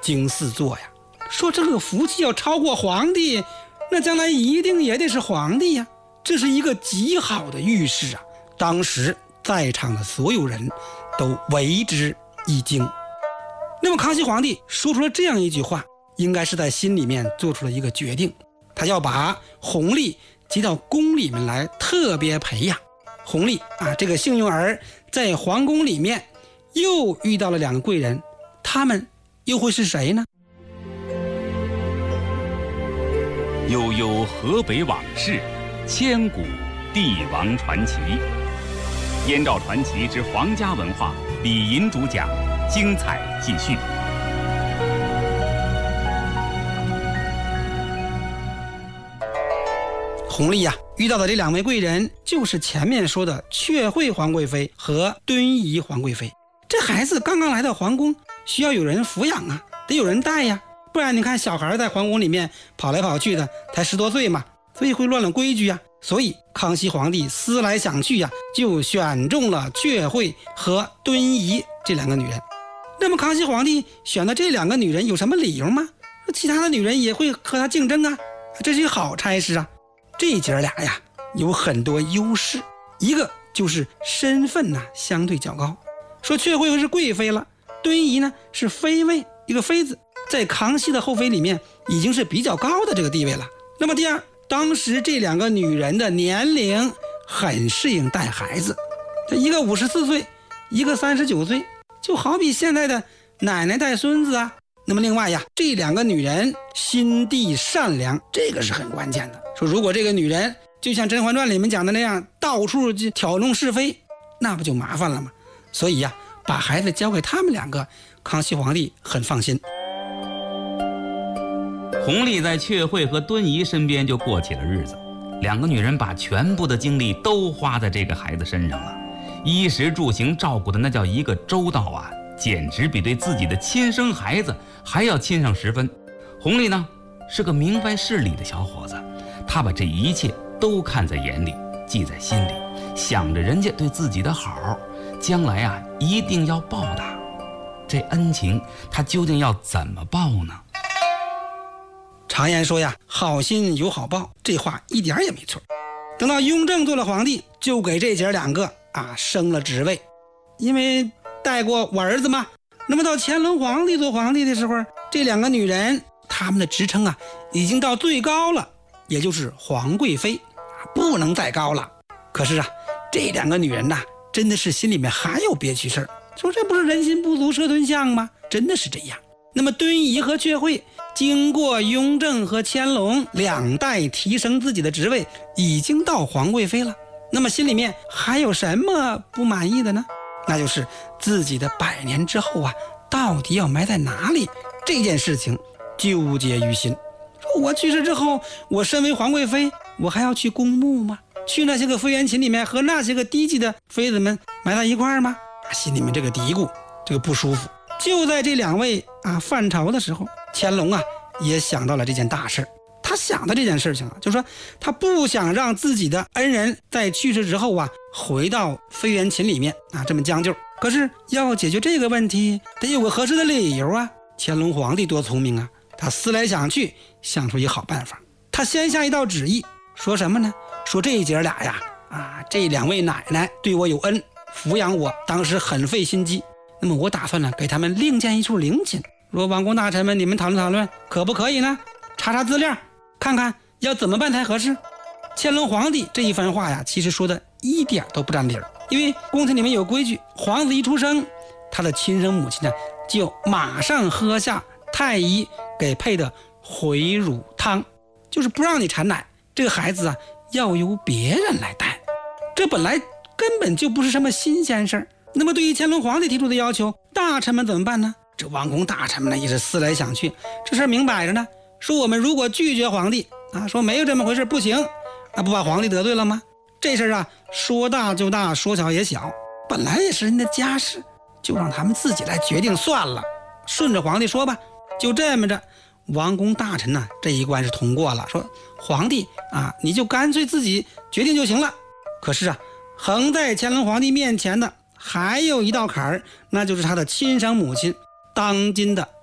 经四座呀，说这个福气要超过皇帝，那将来一定也得是皇帝呀，这是一个极好的预示啊！当时在场的所有人都为之一惊。那么康熙皇帝说出了这样一句话，应该是在心里面做出了一个决定，他要把弘历接到宫里面来特别培养。弘历啊，这个幸运儿在皇宫里面又遇到了2个贵人，他们又会是谁呢？ 悠悠河北往事，千古帝王传奇。燕赵传奇之皇家文化，李银主讲，精彩继续。 弘历遇到的这2位贵人，就是前面说的阙惠皇贵妃和敦仪皇贵妃。这孩子刚刚来到皇宫，需要有人抚养啊，得有人带呀，不然你看小孩在皇宫里面跑来跑去的，才10多岁嘛，所以会乱了规矩啊。所以康熙皇帝思来想去就选中了阙惠和敦仪这2个女人。那么康熙皇帝选的这2个女人有什么理由吗？其他的女人也会和他竞争啊，这是一个好差事啊。这姐俩有很多优势，一个就是身份相对较高，说阙惠是贵妃了，敦仪是妃位，一个妃子，在康熙的后妃里面已经是比较高的这个地位了。那么第二，当时这2个女人的年龄很适应带孩子，一个54岁，一个39岁，就好比现在的奶奶带孙子啊。那么另外这2个女人心地善良，这个是很关键的。说如果这个女人就像《甄嬛传》里面讲的那样，到处挑弄是非，那不就麻烦了吗？所以把孩子交给他们2个，康熙皇帝很放心。 弘历在阙惠和敦仪身边就过起了日子，2个女人把全部的精力都花在这个孩子身上了，衣食住行照顾的那叫一个周到啊，简直比对自己的亲生孩子还要亲上10分。弘历是个明白事理的小伙子，他把这一切都看在眼里，记在心里，想着人家对自己的好，将来一定要报答。这恩情他究竟要怎么报呢？ 常言说好心有好报，这话一点也没错。等到雍正做了皇帝，就给这姐2个升了职位，因为带过我儿子嘛。那么到乾隆皇帝做皇帝的时候，这2个女人他们的职称已经到最高了，也就是皇贵妃，不能再高了。可是这2个女人真的是心里面还有憋屈事儿，说这不是人心不足蛇吞象吗？真的是这样。那么敦仪和阙惠经过雍正和乾隆2代提升自己的职位，已经到皇贵妃了，那么心里面还有什么不满意的呢？那就是自己的100年之后到底要埋在哪里，这件事情纠结于心。说我去世之后，我身为皇贵妃，我还要去公墓吗？去那些个妃园寝里面和那些个低级的妃子们埋在一块儿吗？心里面这个嘀咕，这个不舒服。就在这2位犯朝的时候，乾隆也想到了这件大事。他想的这件事情就是说他不想让自己的恩人在去世之后回到妃园寝里面这么将就。可是要解决这个问题，得有个合适的理由乾隆皇帝多聪明他思来想去，想出一个好办法。他先下一道旨意，说什么呢？说这姐俩这2位奶奶对我有恩，抚养我当时很费心机，那么我打算给他们另建一处陵寝。说王公大臣们，你们讨论讨论，可不可以呢？查资料，看看要怎么办才合适。乾隆皇帝这一番话其实说的一点都不沾理儿，因为宫廷里面有规矩，皇子一出生，他的亲生母亲就马上喝下太医给配的回乳汤，就是不让你产奶，这个孩子要由别人来带。这本来根本就不是什么新鲜事儿。那么对于乾隆皇帝提出的要求，大臣们怎么办呢？这王公大臣们也是思来想去，这事儿明摆着呢，说我们如果拒绝皇帝说没有这么回事不行，不把皇帝得罪了吗？这事儿说大就大，说小也小，本来也是人的家事，就让他们自己来决定算了，顺着皇帝说吧。就这么着，王公大臣这一关是通过了，说皇帝你就干脆自己决定就行了。可是横在乾隆皇帝面前的还有一道坎儿，那就是他的亲生母亲，当今的